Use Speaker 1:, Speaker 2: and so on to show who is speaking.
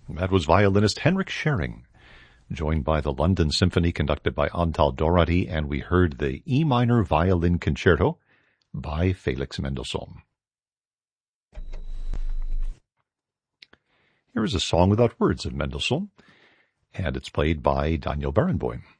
Speaker 1: That was violinist Henrik Schering, joined by the London Symphony conducted by Antal Doherty, and we heard the E minor violin concerto by Felix Mendelssohn. Here is a song without words of Mendelssohn, and it's played by Daniel Barenboim.